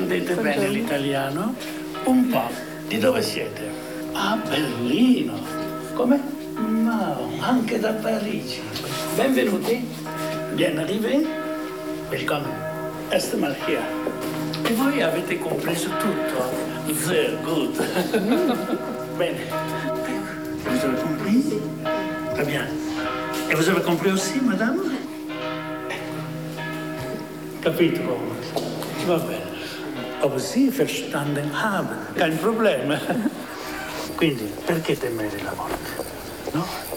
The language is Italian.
Comprendete bene l'italiano? Un po'. Di dove siete? A Berlino. Come? Ma anche da Parigi. Benvenuti. Bien arrivé. Willkommen. Erst mal hier. E voi avete compreso tutto? Sehr gut. Bene. Vous avez compris? Très bien. Et vous avez compris aussi, madame? Capito? Va bene. Ob Sie verstanden haben. Kein Problem. Quindi, perché temere la morte? No?